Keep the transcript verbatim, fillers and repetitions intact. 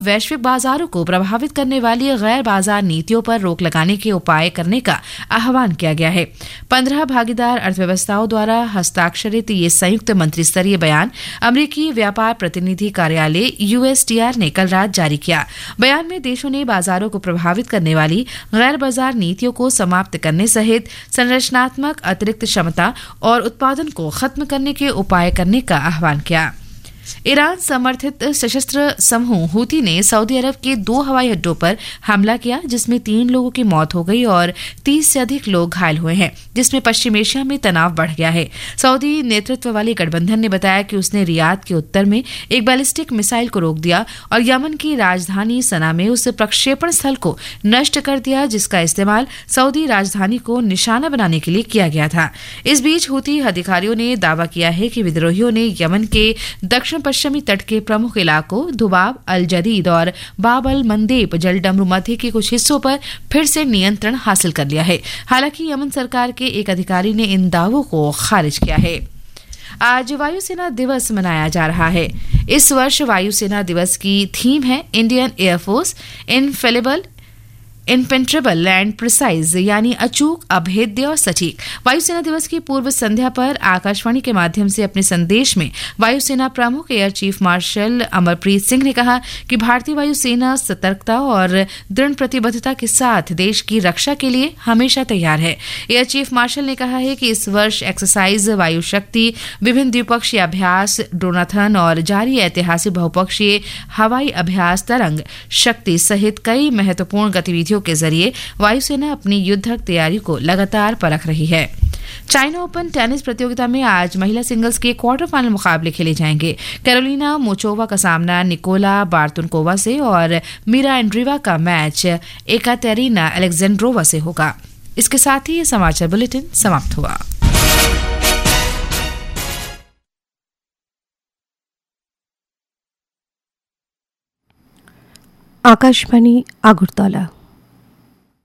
वैश्विक बाजारों को प्रभावित करने वाली गैर बाजार नीतियों पर रोक लगाने के उपाय करने का आह्वान किया गया है। पंद्रह भागीदार अर्थव्यवस्थाओं द्वारा हस्ताक्षरित ये संयुक्त मंत्रिस्तरीय बयान अमेरिकी व्यापार प्रतिनिधि कार्यालय यूएसटीआर ने कल रात जारी किया। बयान में देशों ने बाजारों को प्रभावित करने वाली गैर बाजार नीतियों को समाप्त करने सहित संरचनात्मक अतिरिक्त क्षमता और उत्पादन को खत्म करने के उपाय करने का आह्वान किया। ईरान समर्थित सशस्त्र समूह हूती ने सऊदी अरब के दो हवाई अड्डों पर हमला किया, जिसमें तीन लोगों की मौत हो गई और तीस से अधिक लोग घायल हुए हैं, जिसमें पश्चिम एशिया में तनाव बढ़ गया है। सऊदी नेतृत्व वाले गठबंधन ने बताया कि उसने रियाद के उत्तर में एक बैलिस्टिक मिसाइल को रोक दिया और यमन की राजधानी सना में उस प्रक्षेपण स्थल को नष्ट कर दिया जिसका इस्तेमाल सऊदी राजधानी को निशाना बनाने के लिए किया गया था। इस बीच हूती अधिकारियों ने दावा किया है कि विद्रोहियों ने यमन के दक्षिण पश्चिमी तट के प्रमुख इलाकों दुबाब, अल जदीद और बाब अल मंदेब जलडमरू मध्य के कुछ हिस्सों पर फिर से नियंत्रण हासिल कर लिया है। हालांकि यमन सरकार के एक अधिकारी ने इन दावों को खारिज किया है। आज वायुसेना दिवस मनाया जा रहा है। इस वर्ष वायुसेना दिवस की थीम है Indian air force infallible, इनपेंट्रेबल and precise, यानी अचूक, अभेद्य और सटीक। वायुसेना दिवस की पूर्व संध्या पर आकाशवाणी के माध्यम से अपने संदेश में वायुसेना प्रमुख air chief marshal Amarpreet Singh ने कहा कि भारतीय वायुसेना सतर्कता और दृढ़ प्रतिबद्धता के साथ देश की रक्षा के लिए हमेशा तैयार है। एयर चीफ मार्शल ने कहा है कि इस वर्ष एक्सरसाइज वायु शक्ति, विभिन्न द्विपक्षीय अभ्यास, ड्रोनाथन और जारी ऐतिहासिक बहुपक्षीय हवाई अभ्यास तरंग शक्ति सहित कई महत्वपूर्ण गतिविधियों के जरिए वायुसेना अपनी युद्धक तैयारी को लगातार परख रही है। चाइना ओपन टेनिस प्रतियोगिता में आज महिला सिंगल्स के क्वार्टर फाइनल मुकाबले खेले जाएंगे। कैरोलिना मोचोवा का सामना निकोला बार्तुनकोवा से और मीरा एंड्रीवा का मैच एकातेरिना अलेक्जेंड्रोवा से होगा। इसके साथ ही ये समाचार बुलेटिन समाप्त हुआ। आकाशवाणी अगरतला।